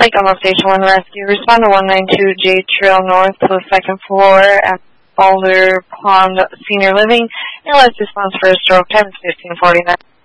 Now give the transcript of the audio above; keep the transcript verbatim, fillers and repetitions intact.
Lake Elmo Station one Rescue. Respond to one ninety-two J Trail North to the second floor at Boulder Pond Senior Living. Your last response for a stroke time is fifteen forty-nine.